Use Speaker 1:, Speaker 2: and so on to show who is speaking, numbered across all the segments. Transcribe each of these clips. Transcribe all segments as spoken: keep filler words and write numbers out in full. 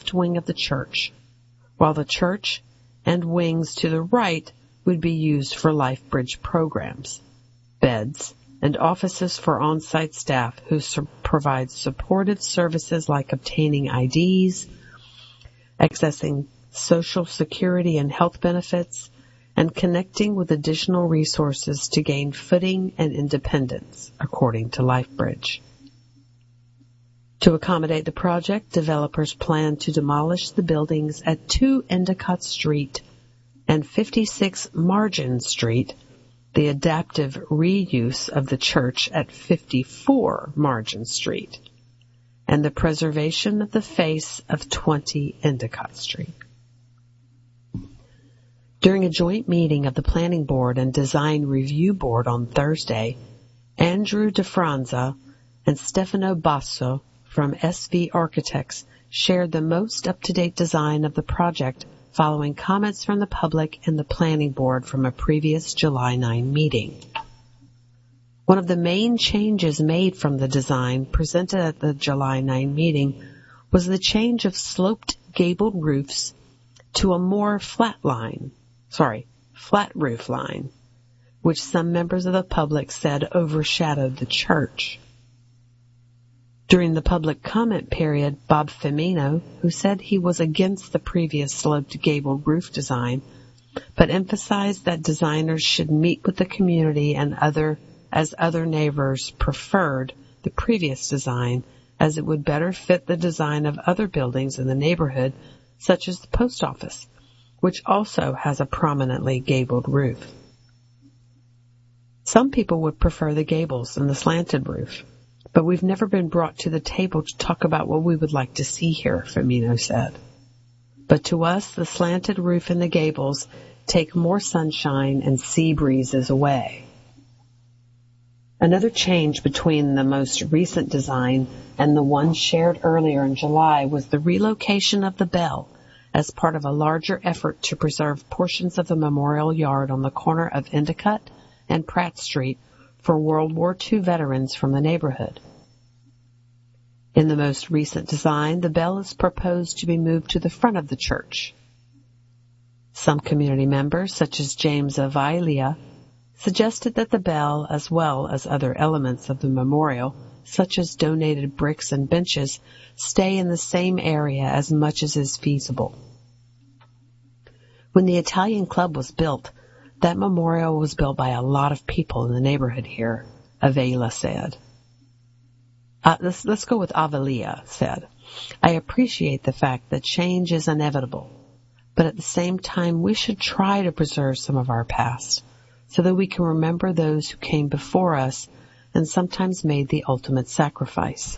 Speaker 1: left wing of the church, while the church and wings to the right would be used for LifeBridge programs, beds, and offices for on-site staff who su- provide supportive services like obtaining I Ds, accessing Social Security and health benefits, and connecting with additional resources to gain footing and independence, according to LifeBridge. To accommodate the project, developers plan to demolish the buildings at two Endicott Street and fifty-six Margin Street, the adaptive reuse of the church at fifty-four Margin Street, and the preservation of the face of twenty Endicott Street. During a joint meeting of the Planning Board and Design Review Board on Thursday, Andrew DeFranza and Stefano Basso from S V Architects shared the most up-to-date design of the project following comments from the public and the Planning Board from a previous July ninth meeting. One of the main changes made from the design presented at the July ninth meeting was the change of sloped gabled roofs to a more flat line, sorry, flat roof line, which some members of the public said overshadowed the church. During the public comment period, Bob Femino, who said he was against the previous sloped gabled roof design, but emphasized that designers should meet with the community and other as other neighbors preferred the previous design, as it would better fit the design of other buildings in the neighborhood, such as the post office, which also has a prominently gabled roof. Some people would prefer the gables and the slanted roof, but we've never been brought to the table to talk about what we would like to see here, Femino said. But to us, the slanted roof and the gables take more sunshine and sea breezes away. Another change between the most recent design and the one shared earlier in July was the relocation of the bell as part of a larger effort to preserve portions of the memorial yard on the corner of Endicott and Pratt Street for World War Two veterans from the neighborhood. In the most recent design, the bell is proposed to be moved to the front of the church. Some community members, such as James Availia, suggested that the bell, as well as other elements of the memorial, such as donated bricks and benches, stay in the same area as much as is feasible. When the Italian Club was built, that memorial was built by a lot of people in the neighborhood here, Avila said. Uh, let's, let's go with Avalia said. I appreciate the fact that change is inevitable, but at the same time we should try to preserve some of our past so that we can remember those who came before us and sometimes made the ultimate sacrifice.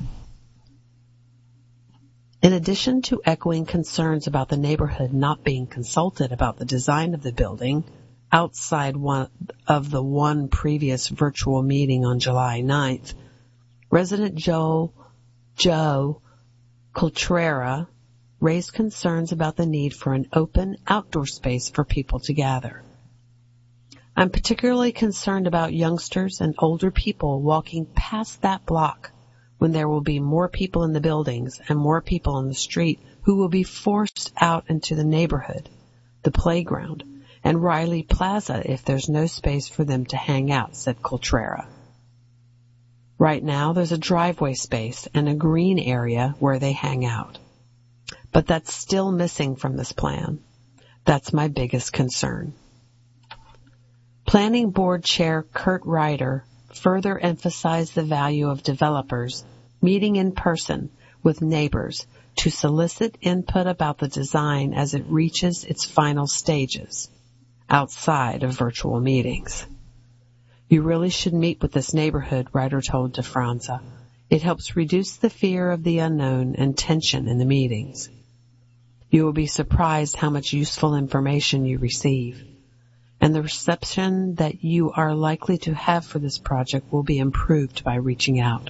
Speaker 1: In addition to echoing concerns about the neighborhood not being consulted about the design of the building, outside one of the one previous virtual meeting on July ninth, resident Joe, Joe Coltrera raised concerns about the need for an open outdoor space for people to gather. I'm particularly concerned about youngsters and older people walking past that block when there will be more people in the buildings and more people on the street who will be forced out into the neighborhood, the playground, and Riley Plaza if there's no space for them to hang out, said Coltrera. Right now there's a driveway space and a green area where they hang out. But that's still missing from this plan. That's my biggest concern. Planning Board Chair Kurt Ryder further emphasized the value of developers meeting in person with neighbors to solicit input about the design as it reaches its final stages, outside of virtual meetings. You really should meet with this neighborhood, Ryder told DeFranza. It helps reduce the fear of the unknown and tension in the meetings. You will be surprised how much useful information you receive, and the reception that you are likely to have for this project will be improved by reaching out.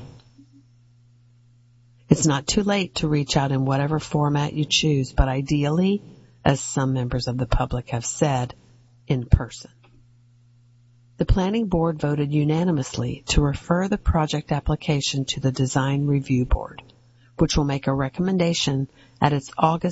Speaker 1: It's not too late to reach out in whatever format you choose, but ideally, as some members of the public have said, in person. The Planning Board voted unanimously to refer the project application to the Design Review Board, which will make a recommendation at its August